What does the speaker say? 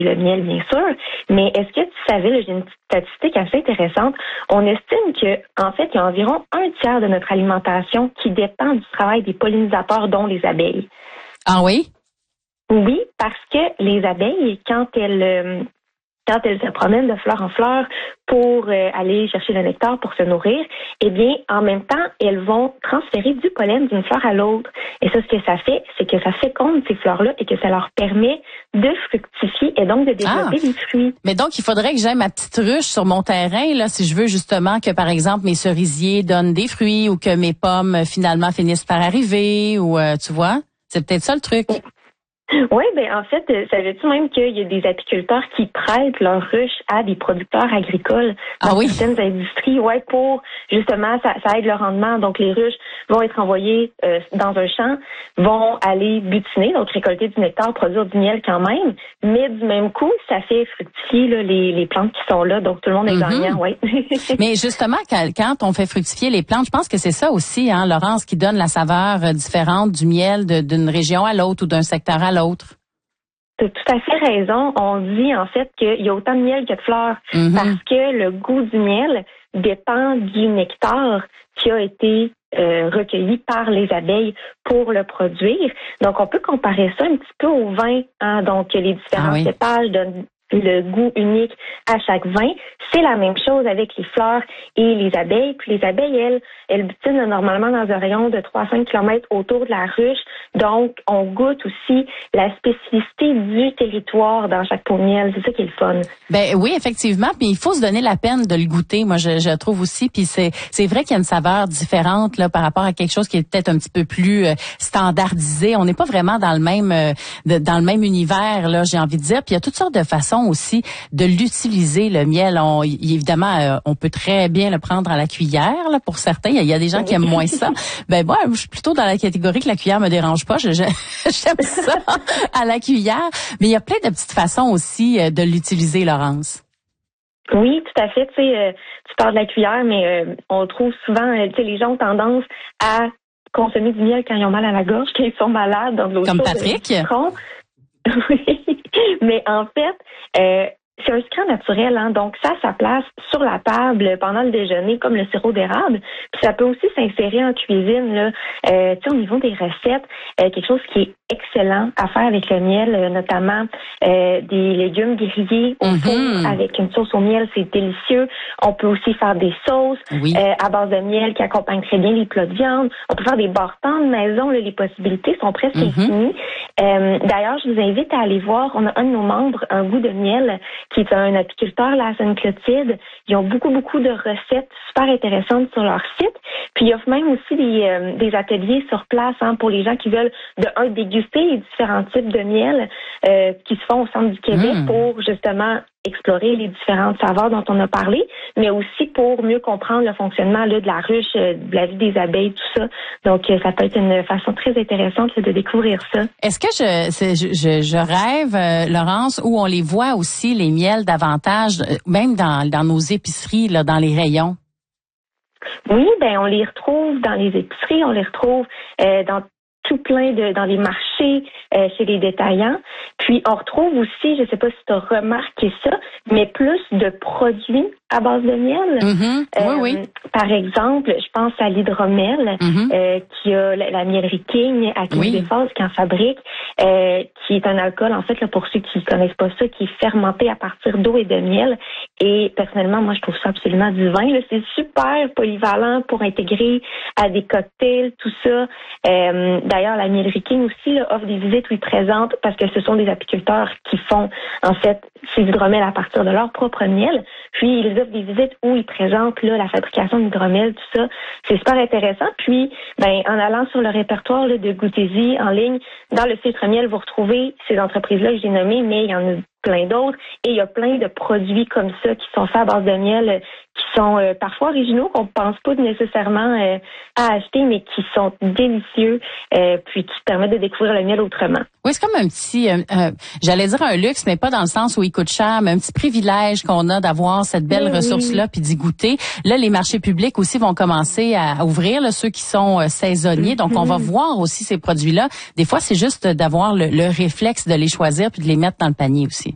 le miel, bien sûr. Mais est-ce que tu savais, là, j'ai une petite statistique assez intéressante. On estime que, en fait, il y a environ 1/3 de notre alimentation qui dépend du travail des pollinisateurs, dont les abeilles. Ah oui? Oui, parce que les abeilles, quand elles se promènent de fleur en fleur pour aller chercher le nectar pour se nourrir, eh bien, en même temps, elles vont transférer du pollen d'une fleur à l'autre. Et ça, ce que ça fait, c'est que ça féconde ces fleurs-là et que ça leur permet de fructifier et donc de développer des fruits. Mais donc, il faudrait que j'aie ma petite ruche sur mon terrain, là, si je veux justement que, par exemple, mes cerisiers donnent des fruits ou que mes pommes, finalement, finissent par arriver ou, tu vois, c'est peut-être ça le truc. Oui, ben en fait, savais-tu même qu'il y a des apiculteurs qui prêtent leurs ruches à des producteurs agricoles dans certaines industries, ouais, pour justement ça aide le rendement. Donc les ruches vont être envoyées dans un champ, vont aller butiner, donc récolter du nectar, produire du miel quand même, mais du même coup, ça fait fructifier là, les plantes qui sont là, donc tout le monde est gagnant, oui. Mais justement, quand on fait fructifier les plantes, je pense que c'est ça aussi, hein, Laurence, qui donne la saveur différente du miel d'une région à l'autre ou d'un secteur à l'autre. Tu as tout à fait raison. On dit en fait qu'il y a autant de miel que de fleurs parce que le goût du miel dépend du nectar qui a été recueilli par les abeilles pour le produire. Donc, on peut comparer ça un petit peu au vin. Hein? Donc, les différents cépages donnent le goût unique à chaque vin. C'est la même chose avec les fleurs et les abeilles. Puis les abeilles, elles butinent normalement dans un rayon de 3 à 5 km autour de la ruche. Donc, on goûte aussi la spécificité du territoire dans chaque pot de miel. C'est ça qui est le fun. Ben oui, effectivement. Puis il faut se donner la peine de le goûter. Moi, je trouve aussi. Puis c'est vrai qu'il y a une saveur différente là par rapport à quelque chose qui est peut-être un petit peu plus standardisé. On n'est pas vraiment dans le même univers là, j'ai envie de dire. Puis il y a toutes sortes de façons aussi de l'utiliser le miel. Évidemment, on peut très bien le prendre à la cuillère là, pour certains. Il y a des gens qui aiment moins ça. Ben moi, je suis plutôt dans la catégorie que la cuillère me dérange pas. J'aime ça à la cuillère. Mais il y a plein de petites façons aussi de l'utiliser, Laurence. Oui, tout à fait. Tu parles de la cuillère, mais on trouve souvent, les gens ont tendance à consommer du miel quand ils ont mal à la gorge, quand ils sont malades, dans de l'eau chaude. Comme Patrick. Oui, mais en fait, c'est un sucre naturel, hein, donc ça place sur la table pendant le déjeuner comme le sirop d'érable. Puis ça peut aussi s'insérer en cuisine, là. Au niveau des recettes, quelque chose qui est excellent à faire avec le miel, notamment des légumes grillés au four avec une sauce au miel, c'est délicieux. On peut aussi faire des sauces à base de miel qui accompagnent très bien les plats de viande. On peut faire des bartends de maison, là, les possibilités sont presque infinies. D'ailleurs, je vous invite à aller voir, on a un de nos membres, Un goût de miel, qui est un apiculteur là, à Sainte-Clotilde. Ils ont beaucoup de recettes super intéressantes sur leur site. Puis ils offrent même aussi des ateliers sur place pour les gens qui veulent déguster les différents types de miel qui se font au centre du Québec pour justement explorer les différentes saveurs dont on a parlé, mais aussi pour mieux comprendre le fonctionnement là, de la ruche, de la vie des abeilles, tout ça. Donc, ça peut être une façon très intéressante là, de découvrir ça. Est-ce que je rêve, Laurence, où on les voit aussi, les miels, davantage, même dans nos épiceries, là, dans les rayons? Oui, ben on les retrouve dans les épiceries, on les retrouve dans tout plein dans les marchés, chez les détaillants. Puis, on retrouve aussi, je ne sais pas si tu as remarqué ça, mais plus de produits à base de miel. Oui. Par exemple, je pense à l'hydromel, qui a la miellerie King à Québec-des-Falls qui en fabrique, qui est un alcool, en fait, là, pour ceux qui connaissent pas ça, qui est fermenté à partir d'eau et de miel. Et personnellement, moi, je trouve ça absolument divin. Là. C'est super polyvalent pour intégrer à des cocktails, tout ça. D'ailleurs, la miellerie King aussi là, offre des visites où ils présentent, parce que ce sont des apiculteurs qui font, en fait, ces hydromels à partir de leur propre miel. Puis, ils offrent des visites où ils présentent là, la fabrication de l'hydromel, tout ça. C'est super intéressant. Puis, en allant sur le répertoire là, de Goûtez-y en ligne, dans le filtre miel, vous retrouvez ces entreprises-là que j'ai nommées, mais il y en a plein d'autres. Et il y a plein de produits comme ça qui sont faits à base de miel, qui sont parfois originaux, qu'on ne pense pas nécessairement à acheter, mais qui sont délicieux, puis qui permettent de découvrir le miel autrement. Oui, c'est comme un petit, j'allais dire un luxe, mais pas dans le sens où il coûte cher, mais un petit privilège qu'on a d'avoir cette belle ressource-là, puis d'y goûter. Là, les marchés publics aussi vont commencer à ouvrir, là, ceux qui sont saisonniers. Donc, on va voir aussi ces produits-là. Des fois, c'est juste d'avoir le réflexe de les choisir puis de les mettre dans le panier aussi.